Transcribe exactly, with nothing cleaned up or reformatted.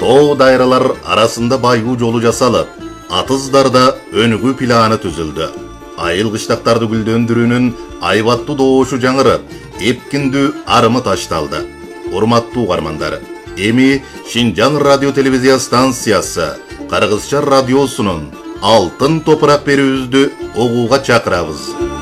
Тоо дайралар арасында байгу жолу жасалып, атыздарда өнүгүү планы түзүлдү. Айыл кыштактарды гүлдөндүрүүнүн айбаттуу доошу жаңырып, эпкиндүү арымы ташталды. Урматтуу угармандар, эми Шинжаң радио телевизия станциясы Кыргызча радиосунун алтын топурак берүүбүздү угууга чакырабыз.